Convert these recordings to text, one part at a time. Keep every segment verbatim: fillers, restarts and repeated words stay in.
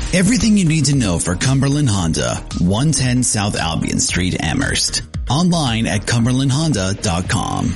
Everything you need to know for Cumberland Honda, one ten South Albion Street, Amherst. Online at cumberland honda dot com.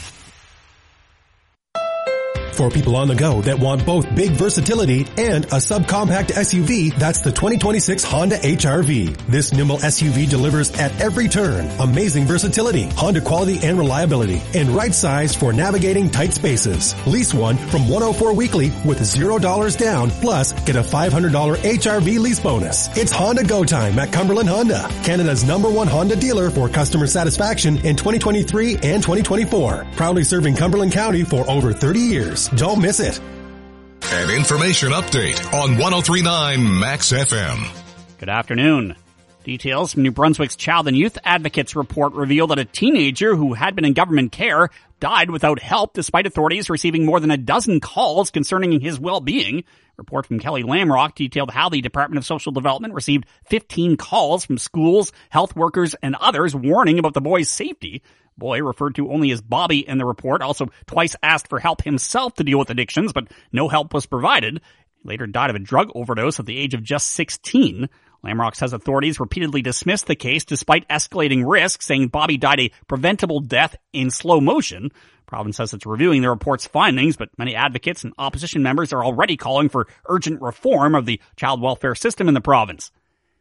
For people on the go that want both big versatility and a subcompact S U V, that's the twenty twenty-six Honda H R V. This nimble S U V delivers at every turn amazing versatility, Honda quality and reliability, and right size for navigating tight spaces. Lease one from one oh four weekly with zero dollars down, plus get a five hundred dollars H R V lease bonus. It's Honda Go Time at Cumberland Honda, Canada's number one Honda dealer for customer satisfaction in twenty twenty-three and twenty twenty-four. Proudly serving Cumberland County for over thirty years. Don't miss it. An information update on one oh three point nine Max F M. Good afternoon. Details from New Brunswick's Child and Youth Advocates report reveal that a teenager who had been in government care died without help despite authorities receiving more than a dozen calls concerning his well-being. Report from Kelly Lamrock detailed how the Department of Social Development received fifteen calls from schools, health workers, and others warning about the boy's safety. Boy, referred to only as Bobby in the report, also twice asked for help himself to deal with addictions, but no help was provided. He later died of a drug overdose at the age of just sixteen. Lamrock says authorities repeatedly dismissed the case despite escalating risk, saying Bobby died a preventable death in slow motion. Province says it's reviewing the report's findings, but many advocates and opposition members are already calling for urgent reform of the child welfare system in the province.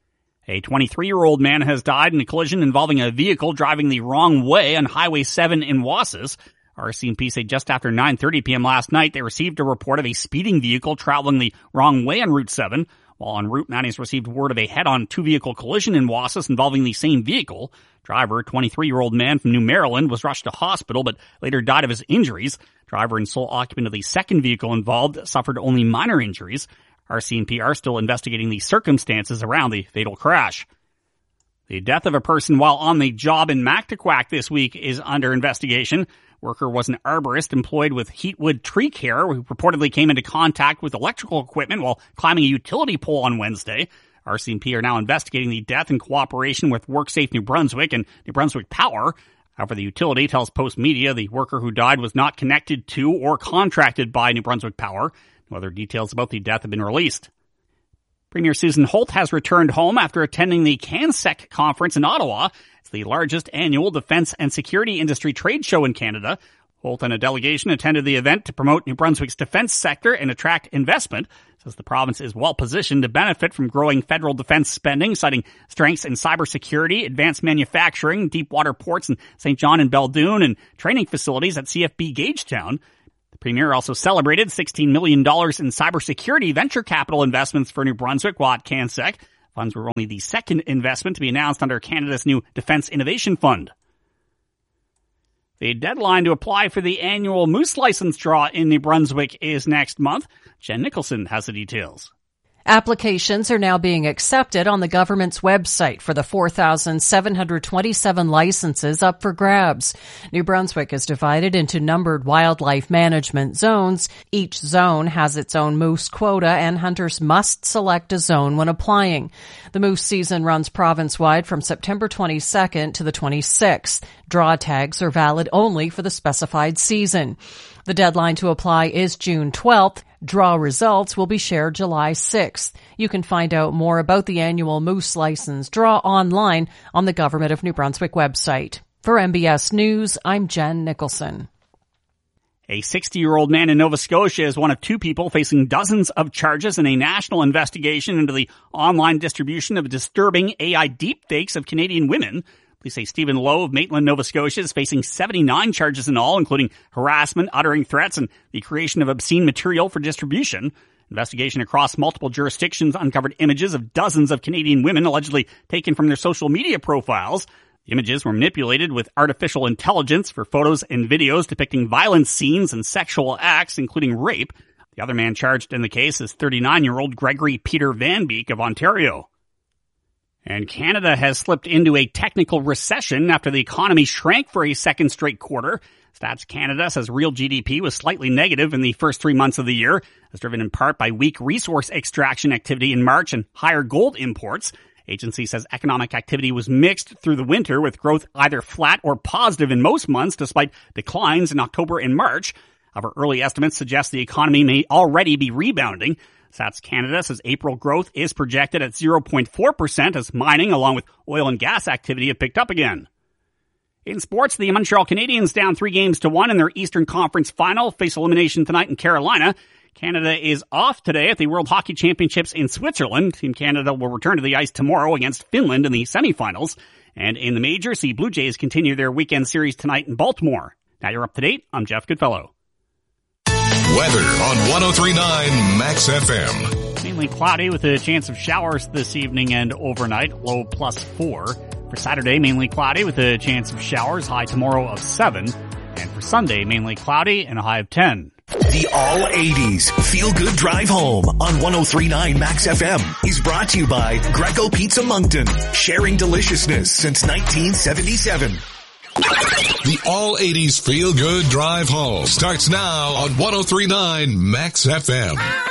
A twenty-three-year-old man has died in a collision involving a vehicle driving the wrong way on Highway seven in Wasis. R C M P say just after nine thirty p.m. last night, they received a report of a speeding vehicle traveling the wrong way on Route seven. While en route, Manny's received word of a head-on two-vehicle collision in Wasis involving the same vehicle. Driver, twenty-three-year-old man from New Maryland, was rushed to hospital but later died of his injuries. Driver and sole occupant of the second vehicle involved suffered only minor injuries. R C M P are still investigating the circumstances around the fatal crash. The death of a person while on the job in Mactaquac this week is under investigation. Worker was an arborist employed with Heatwood Tree Care who reportedly came into contact with electrical equipment while climbing a utility pole on Wednesday. R C M P are now investigating the death in cooperation with WorkSafe New Brunswick and New Brunswick Power. However, the utility tells Post Media the worker who died was not connected to or contracted by New Brunswick Power. No other details about the death have been released. Premier Susan Holt has returned home after attending the CanSec conference in Ottawa. It's the largest annual defense and security industry trade show in Canada. Holt and a delegation attended the event to promote New Brunswick's defense sector and attract investment. Says the province is well positioned to benefit from growing federal defense spending, citing strengths in cybersecurity, advanced manufacturing, deep water ports in Saint John and Beldoon, and training facilities at C F B Gagetown. The Premier also celebrated sixteen million dollars in cybersecurity venture capital investments for New Brunswick while at CanSec. Funds were only the second investment to be announced under Canada's new Defence Innovation Fund. The deadline to apply for the annual moose license draw in New Brunswick is next month. Jen Nicholson has the details. Applications are now being accepted on the government's website for the four thousand seven hundred twenty-seven licenses up for grabs. New Brunswick is divided into numbered wildlife management zones. Each zone has its own moose quota, and hunters must select a zone when applying. The moose season runs province-wide from September twenty-second to the twenty-sixth. Draw tags are valid only for the specified season. The deadline to apply is June twelfth. Draw results will be shared July sixth. You can find out more about the annual moose license draw online on the Government of New Brunswick website. For M B S News, I'm Jen Nicholson. A sixty-year-old man in Nova Scotia is one of two people facing dozens of charges in a national investigation into the online distribution of disturbing A I deepfakes of Canadian women. Police say Stephen Lowe of Maitland, Nova Scotia is facing seventy-nine charges in all, including harassment, uttering threats, and the creation of obscene material for distribution. Investigation across multiple jurisdictions uncovered images of dozens of Canadian women allegedly taken from their social media profiles. The images were manipulated with artificial intelligence for photos and videos depicting violent scenes and sexual acts, including rape. The other man charged in the case is thirty-nine-year-old Gregory Peter Van Beek of Ontario. And Canada has slipped into a technical recession after the economy shrank for a second straight quarter. Stats Canada says real G D P was slightly negative in the first three months of the year, as driven in part by weak resource extraction activity in March and higher gold imports. Agency says economic activity was mixed through the winter, with growth either flat or positive in most months, despite declines in October and March. However, early estimates suggest the economy may already be rebounding. Stats Canada says April growth is projected at zero point four percent as mining along with oil and gas activity have picked up again. In sports, the Montreal Canadiens down three games to one in their Eastern Conference final face elimination tonight in Carolina. Canada is off today at the World Hockey Championships in Switzerland. Team Canada will return to the ice tomorrow against Finland in the semifinals. And in the majors, the Blue Jays continue their weekend series tonight in Baltimore. Now you're up to date. I'm Jeff Goodfellow. Weather on one oh three point nine Max F M. Mainly cloudy with a chance of showers this evening and overnight, low plus four. For Saturday, mainly cloudy with a chance of showers, high tomorrow of seven. And for Sunday, mainly cloudy and a high of ten. The All eighties Feel Good Drive Home on one oh three point nine Max F M is brought to you by Greco Pizza Moncton, sharing deliciousness since nineteen seventy-seven. The All eighties Feel Good Drive Home starts now on one oh three point nine Max F M.